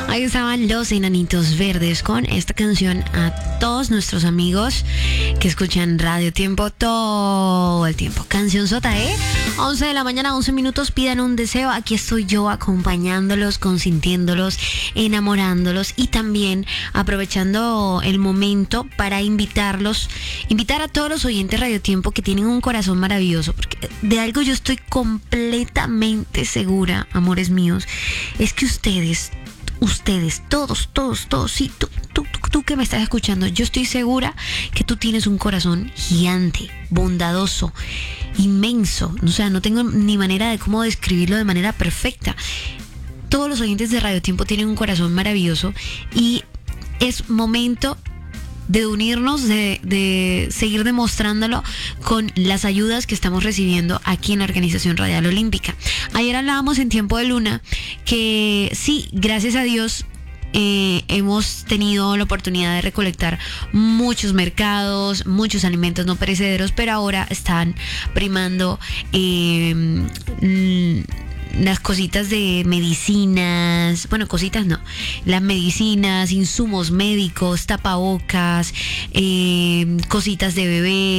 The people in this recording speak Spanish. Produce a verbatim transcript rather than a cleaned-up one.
Ahí estaban los Enanitos Verdes con esta canción a todos nuestros amigos que escuchan Radio Tiempo todo el tiempo. Canción sota, ¿eh? once de la mañana, once minutos, pidan un deseo. Aquí estoy yo acompañándolos, consintiéndolos, enamorándolos y también aprovechando el momento para invitarlos, invitar a todos los oyentes Radio Tiempo que tienen un corazón maravilloso, porque de algo yo estoy completamente segura, amores míos, es que ustedes, ustedes, todos, todos, todos, sí, tú, tú, tú, tú que me estás escuchando, yo estoy segura que tú tienes un corazón gigante, bondadoso, inmenso. O sea, no tengo ni manera de cómo describirlo de manera perfecta. Todos los oyentes de Radio Tiempo tienen un corazón maravilloso y es momento de unirnos, de, de seguir demostrándolo con las ayudas que estamos recibiendo aquí en la Organización Radial Olímpica. Ayer hablábamos en Tiempo de Luna que sí, gracias a Dios, Eh, hemos tenido la oportunidad de recolectar muchos mercados, muchos alimentos no perecederos, pero ahora están primando eh, las cositas de medicinas, bueno, cositas no, las medicinas, insumos médicos, tapabocas, eh, cositas de bebé.